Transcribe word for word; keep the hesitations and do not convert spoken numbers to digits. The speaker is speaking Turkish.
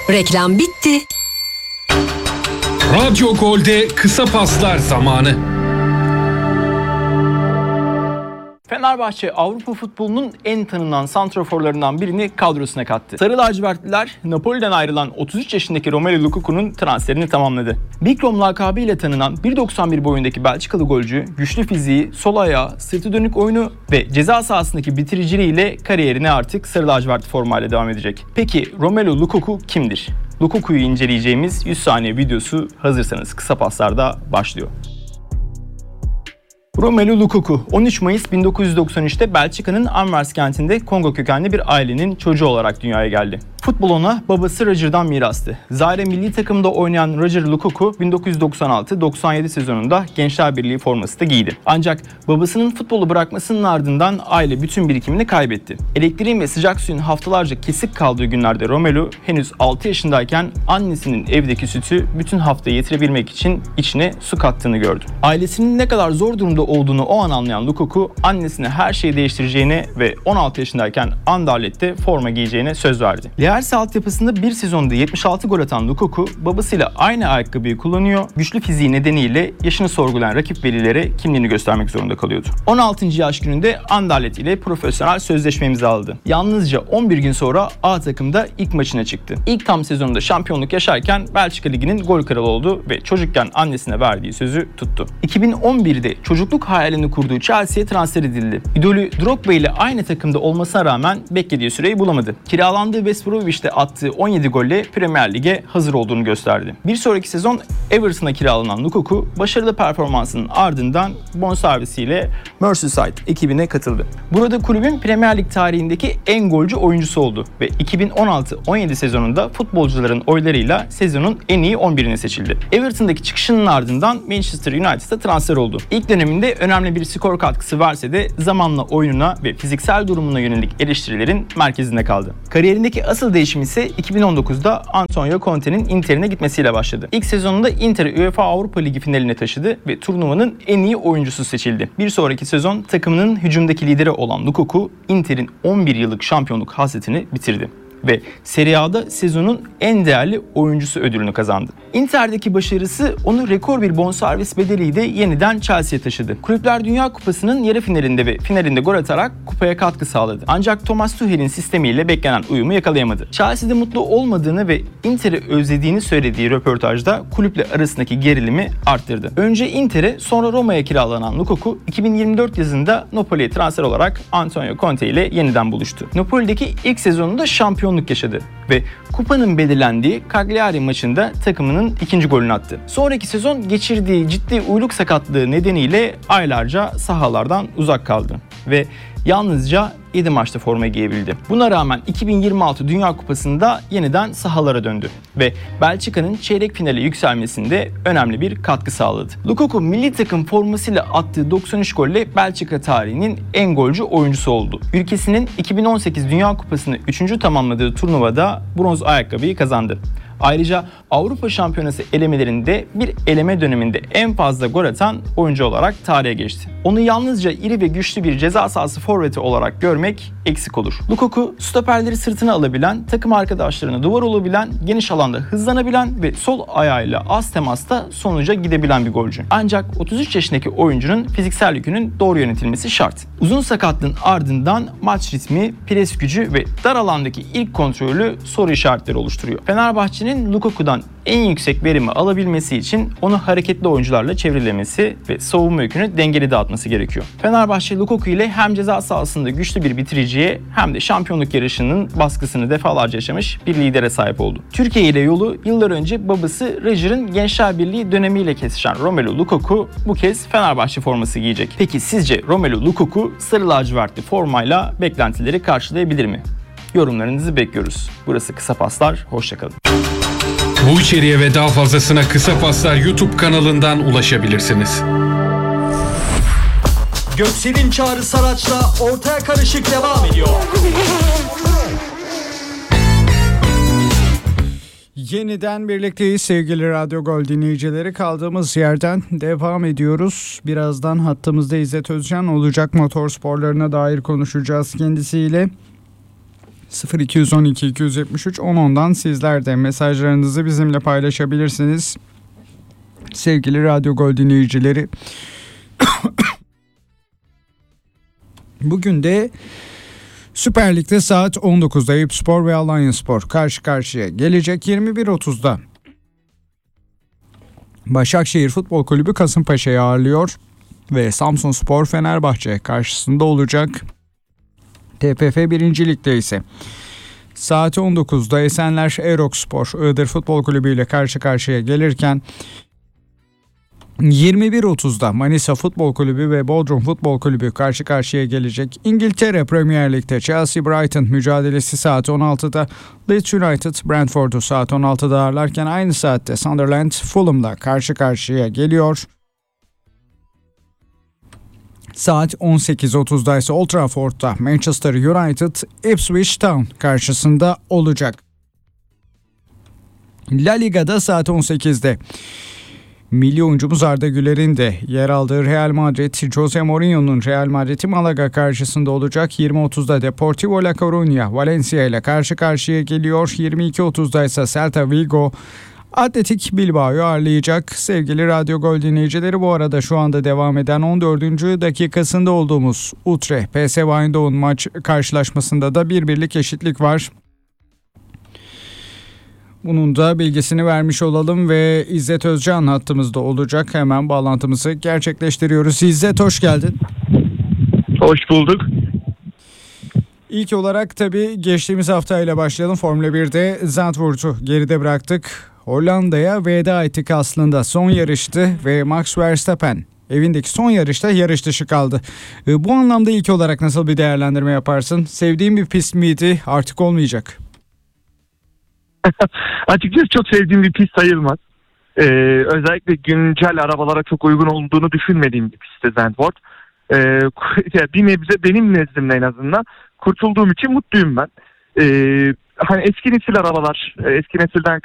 Reklam bitti. Radyo Gol'de kısa paslar zamanı. Fenerbahçe Avrupa futbolunun en tanınan santraforlarından birini kadrosuna kattı. Sarı lacivertliler Napoli'den ayrılan otuz üç yaşındaki Romelu Lukaku'nun transferini tamamladı. Bikrom lakabıyla tanınan bir doksan bir boyundaki Belçikalı golcü, güçlü fiziği, sol ayağı, sırtı dönük oyunu ve ceza sahasındaki bitiriciliğiyle kariyerine artık sarı lacivert formayla devam edecek. Peki Romelu Lukaku kimdir? Lukaku'yu inceleyeceğimiz yüz saniye videosu hazırsanız kısa paslarda başlıyor. Romelu Lukaku on üç Mayıs bin dokuz yüz doksan üçte Belçika'nın Anvers kentinde Kongo kökenli bir ailenin çocuğu olarak dünyaya geldi. Futbol ona babası Roger'dan mirastı. Zaire milli takımda oynayan Roger Lukaku bin dokuz yüz doksan altı doksan yedi sezonunda Gençler Birliği forması da giydi. Ancak babasının futbolu bırakmasının ardından aile bütün birikimini kaybetti. Elektriğin ve sıcak suyun haftalarca kesik kaldığı günlerde Romelu henüz altı yaşındayken annesinin evdeki sütü bütün hafta yetirebilmek için içine su kattığını gördü. Ailesinin ne kadar zor durumda olduğunu o an anlayan Lukaku annesine her şeyi değiştireceğine ve on altı yaşındayken Anderlecht'te forma giyeceğine söz verdi. Lierse altyapısında bir sezonda yetmiş altı gol atan Lukaku babasıyla aynı ayakkabıyı kullanıyor, güçlü fiziği nedeniyle yaşını sorgulayan rakip velilere kimliğini göstermek zorunda kalıyordu. on altıncı yaş gününde Anderlecht ile profesyonel sözleşme imzaladı. Yalnızca on bir gün sonra A takımda ilk maçına çıktı. İlk tam sezonunda şampiyonluk yaşarken Belçika Ligi'nin gol kralı oldu ve çocukken annesine verdiği sözü tuttu. iki bin on birde çocukluk hayalini kurduğu Chelsea'ye transfer edildi. İdolü Drogba ile aynı takımda olmasına rağmen beklediği süreyi bulamadı. Kiralandığı West Bromwich'te attığı on yedi golle Premier Lig'e hazır olduğunu gösterdi. Bir sonraki sezon Everton'a kiralanan Lukaku başarılı performansının ardından bonservisiyle Merseyside ekibine katıldı. Burada kulübün Premier Lig tarihindeki en golcü oyuncusu oldu ve iki bin on altı on yedi sezonunda futbolcuların oylarıyla sezonun en iyi on birine seçildi. Everton'daki çıkışının ardından Manchester United'a transfer oldu. İlk döneminde önemli bir skor katkısı verse de zamanla oyununa ve fiziksel durumuna yönelik eleştirilerin merkezinde kaldı. Kariyerindeki asıl değişim ise iki bin on dokuzda Antonio Conte'nin Inter'ine gitmesiyle başladı. İlk sezonunda Inter'i UEFA Avrupa Ligi finaline taşıdı ve turnuvanın en iyi oyuncusu seçildi. Bir sonraki sezon takımının hücumdaki lideri olan Lukaku, Inter'in on bir yıllık şampiyonluk hasretini bitirdi ve Serie A'da sezonun en değerli oyuncusu ödülünü kazandı. Inter'deki başarısı onu rekor bir bonservis bedeliyle yeniden Chelsea'ye taşıdı. Kulüpler Dünya Kupası'nın yarı finalinde ve finalinde gol atarak kupaya katkı sağladı. Ancak Thomas Tuchel'in sistemiyle beklenen uyumu yakalayamadı. Chelsea'de mutlu olmadığını ve Inter'i özlediğini söylediği röportajda kulüple arasındaki gerilimi arttırdı. Önce Inter'e sonra Roma'ya kiralanan Lukaku iki bin yirmi dört yazında Napoli'ye transfer olarak Antonio Conte ile yeniden buluştu. Napoli'deki ilk sezonunda şampiyonluk yaşadı ve kupanın belirlendiği Cagliari maçında takımının ikinci golünü attı. Sonraki sezon geçirdiği ciddi uyluk sakatlığı nedeniyle aylarca sahalardan uzak kaldı ve yalnızca yedi maçta forma giyebildi. Buna rağmen iki bin yirmi altı Dünya Kupası'nda yeniden sahalara döndü ve Belçika'nın çeyrek finale yükselmesinde önemli bir katkı sağladı. Lukaku milli takım formasıyla attığı doksan üç golle Belçika tarihinin en golcü oyuncusu oldu. Ülkesinin iki bin on sekiz Dünya Kupası'nı üçüncü tamamladığı turnuvada bronz ayakkabıyı kazandı. Ayrıca Avrupa Şampiyonası elemelerinde bir eleme döneminde en fazla gol atan oyuncu olarak tarihe geçti. Onu yalnızca iri ve güçlü bir ceza sahası forveti olarak görmek eksik olur. Lukaku, stoperleri sırtına alabilen, takım arkadaşlarına duvar olabilen, geniş alanda hızlanabilen ve sol ayağıyla az temasta sonuca gidebilen bir golcü. Ancak otuz üç yaşındaki oyuncunun fiziksel yükünün doğru yönetilmesi şart. Uzun sakatlığın ardından maç ritmi, pres gücü ve dar alandaki ilk kontrolü soru işaretleri oluşturuyor. Fenerbahçe'nin Lukaku'dan en yüksek verimi alabilmesi için onu hareketli oyuncularla çevrilemesi ve savunma yükünü dengeli dağıtması gerekiyor. Fenerbahçe Lukaku ile hem ceza sahasında güçlü bir bitiriciye hem de şampiyonluk yarışının baskısını defalarca yaşamış bir lidere sahip oldu. Türkiye ile yolu yıllar önce babası Roger'ın Gençler Birliği dönemiyle kesişen Romelu Lukaku bu kez Fenerbahçe forması giyecek. Peki sizce Romelu Lukaku sarı lacivertli formayla beklentileri karşılayabilir mi? Yorumlarınızı bekliyoruz. Burası Kısa Paslar, hoşçakalın. Bu içeriğe ve daha fazlasına Kısa Paslar YouTube kanalından ulaşabilirsiniz. Göksel'in Çağrı Saraç'la Ortaya Karışık devam ediyor. Yeniden birlikteyiz sevgili Radyo Gol dinleyicileri. Kaldığımız yerden devam ediyoruz. Birazdan hattımızda İzzet Özcan olacak, motor sporlarına dair konuşacağız kendisiyle. sıfır iki on iki iki yetmiş üç on ondan sizler de mesajlarınızı bizimle paylaşabilirsiniz. Sevgili Radyo Gol dinleyicileri. Bugün de Süper Lig'de saat on dokuzda Eyüpspor ve Alanyaspor karşı karşıya gelecek. yirmi bir otuzda Başakşehir Futbol Kulübü Kasımpaşa'yı ağırlıyor ve Samsunspor Fenerbahçe karşısında olacak. T P F birinci Lig'de ise saat on dokuzda Esenler Erokspor Iğdır Futbol Kulübü ile karşı karşıya gelirken yirmi bir otuzda Manisa Futbol Kulübü ve Bodrum Futbol Kulübü karşı karşıya gelecek. İngiltere Premier Lig'de Chelsea Brighton mücadelesi saat on altıda, Leeds United Brentford'u saat on altıda ağırlarken aynı saatte Sunderland Fulham'la karşı karşıya geliyor. Saat on sekiz otuzda ise Old Trafford'da Manchester United Ipswich Town karşısında olacak. La Liga'da saat on sekizde milli oyuncumuz Arda Güler'in de yer aldığı Real Madrid, Jose Mourinho'nun Real Madrid'i Malaga karşısında olacak. yirmi otuzda Deportivo La Coruña Valencia ile karşı karşıya geliyor. yirmi iki otuzda ise Celta Vigo Atletik Bilbao'yu ağırlayacak. Sevgili Radyo Gol dinleyicileri, bu arada şu anda devam eden on dördüncü dakikasında olduğumuz Utrecht P S V Eindhoven maç karşılaşmasında da bir birlik eşitlik var. Bunun da bilgisini vermiş olalım ve İzzet Özcan hattımızda olacak. Hemen bağlantımızı gerçekleştiriyoruz. İzzet, hoş geldin. Hoş bulduk. İlk olarak tabii geçtiğimiz haftayla başlayalım. Formula birde Zandvoort'u geride bıraktık. Hollanda'ya veda ettik aslında. Son yarıştı ve Max Verstappen evindeki son yarışta yarış dışı kaldı. Bu anlamda ilk olarak nasıl bir değerlendirme yaparsın? Sevdiğin bir pist miydi? Artık olmayacak. Açıkçası çok sevdiğim bir pist sayılmaz. Ee, özellikle güncel arabalara çok uygun olduğunu düşünmediğim bir pistte Zandvoort. Ee, bir nebze benim nezdimde en azından kurtulduğum için mutluyum ben. Ee, hani eski nesil arabalar, eski nesilden